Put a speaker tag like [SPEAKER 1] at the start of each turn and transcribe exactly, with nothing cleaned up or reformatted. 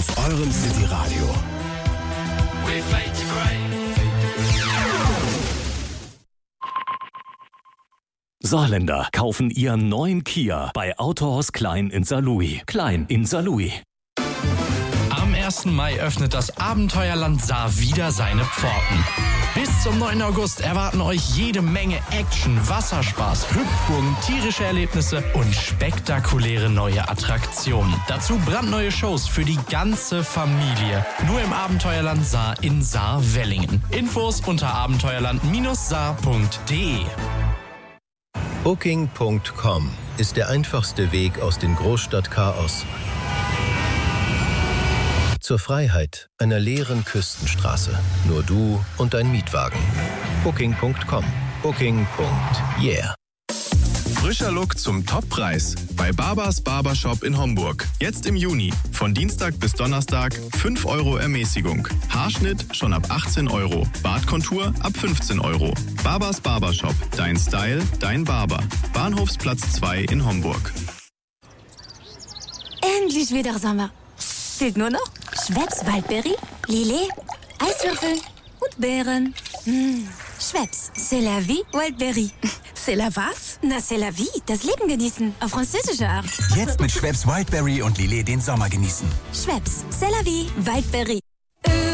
[SPEAKER 1] auf eurem City Radio.
[SPEAKER 2] Saarländer kaufen ihren neuen Kia bei Autohaus Klein in Saarlouis. Klein in Saarlouis.
[SPEAKER 3] Am ersten Mai öffnet das Abenteuerland Saar wieder seine Pforten. Bis zum neunten August erwarten euch jede Menge Action, Wasserspaß, Hüpfburgen, tierische Erlebnisse und spektakuläre neue Attraktionen. Dazu brandneue Shows für die ganze Familie. Nur im Abenteuerland Saar in Saar-Wellingen. Infos unter abenteuerland saar punkt de.
[SPEAKER 4] Booking Punkt com ist der einfachste Weg aus dem Großstadtchaos zur Freiheit einer leeren Küstenstraße. Nur du und dein Mietwagen. Booking Punkt com. Booking. Yeah.
[SPEAKER 5] Frischer Look zum Toppreis bei Barbas Barbershop in Homburg. Jetzt im Juni. Von Dienstag bis Donnerstag fünf Euro Ermäßigung. Haarschnitt schon ab achtzehn Euro. Bartkontur ab fünfzehn Euro. Barbas Barbershop. Dein Style, dein Barber. Bahnhofsplatz zwei in Homburg.
[SPEAKER 6] Endlich wieder Sommer. Fehlt nur noch Schweppes Waldbeere, Lillet, Eiswürfel und Beeren. Mmh. Schweppes, c'est la vie, Wildberry.
[SPEAKER 7] C'est la was?
[SPEAKER 6] Na, c'est la vie, das Leben genießen, auf französische Art.
[SPEAKER 1] Jetzt mit Schweppes Wildberry und Lillet den Sommer genießen.
[SPEAKER 6] Schweppes, c'est la vie, Wildberry.